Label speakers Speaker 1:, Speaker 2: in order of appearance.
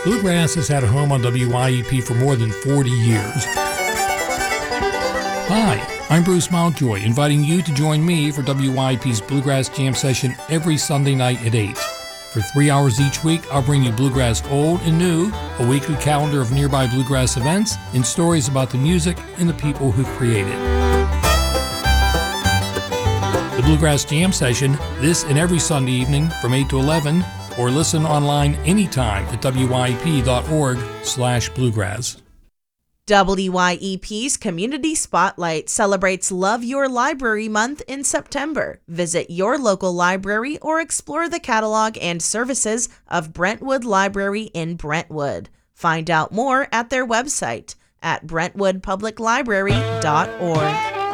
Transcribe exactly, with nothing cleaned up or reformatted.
Speaker 1: Bluegrass has had a home on W I E P for more than forty years. Hi, I'm Bruce Mountjoy, inviting you to join me for W I E P's Bluegrass Jam Session every Sunday night at eight. For three hours each week, I'll bring you bluegrass old and new, a weekly calendar of nearby bluegrass events, and stories about the music and the people who create it. The Bluegrass Jam Session, this and every Sunday evening from eight to eleven, or listen online anytime at W I E P dot org slash bluegrass.
Speaker 2: W Y E P's Community Spotlight celebrates Love Your Library Month in September. Visit your local library or explore the catalog and services of Brentwood Library in Brentwood. Find out more at their website at brentwood public library dot org.